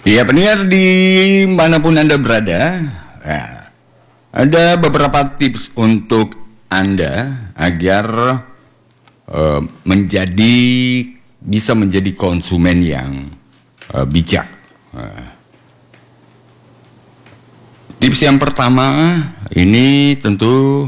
Ya, pendengar dimanapun Anda berada, ya, ada beberapa tips untuk Anda agar bisa menjadi konsumen yang bijak. Tips yang pertama ini tentu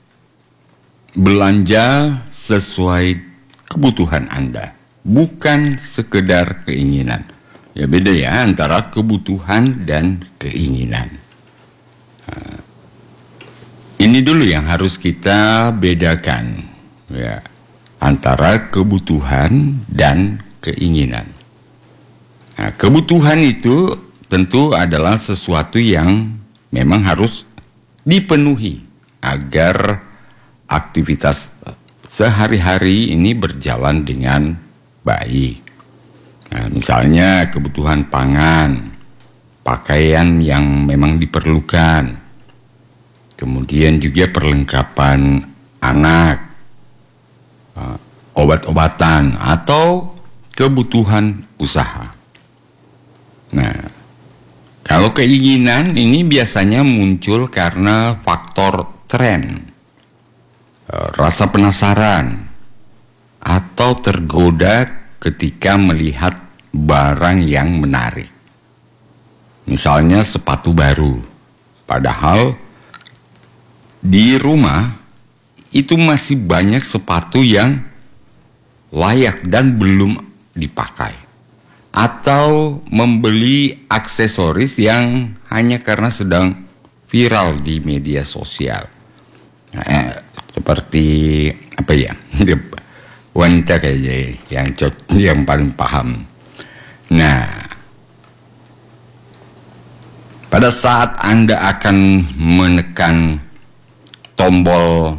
belanja sesuai kebutuhan Anda, bukan sekedar keinginan. Ya, beda ya antara kebutuhan dan keinginan. Ini dulu yang harus kita bedakan, ya, antara kebutuhan dan keinginan. Nah, kebutuhan itu tentu adalah sesuatu yang memang harus dipenuhi agar aktivitas sehari-hari ini berjalan dengan baik. Nah, misalnya kebutuhan pangan, pakaian yang memang diperlukan, kemudian juga perlengkapan anak, obat-obatan, atau kebutuhan usaha. Nah, kalau keinginan ini biasanya muncul karena faktor tren, rasa penasaran, atau tergoda ketika melihat barang yang menarik. Misalnya sepatu baru, padahal di rumah itu masih banyak sepatu yang layak dan belum dipakai. Atau membeli aksesoris yang hanya karena sedang viral di media sosial. Nah, seperti apa ya? Wanita kayaknya yang paling paham. Nah, pada saat Anda akan menekan tombol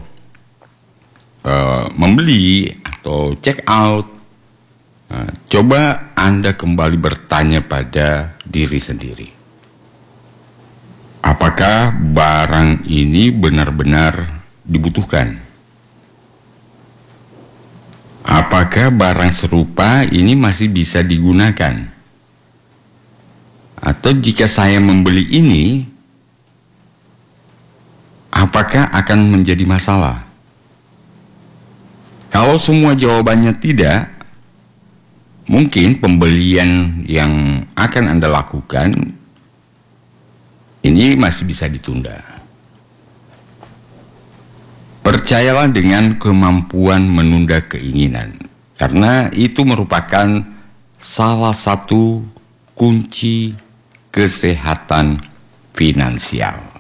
membeli atau check out, coba Anda kembali bertanya pada diri sendiri. Apakah barang ini benar-benar dibutuhkan? Apakah barang serupa ini masih bisa digunakan? Atau jika saya membeli ini, apakah akan menjadi masalah? Kalau semua jawabannya tidak, mungkin pembelian yang akan Anda lakukan ini masih bisa ditunda. Percayalah dengan kemampuan menunda keinginan, karena itu merupakan salah satu kunci kesehatan finansial.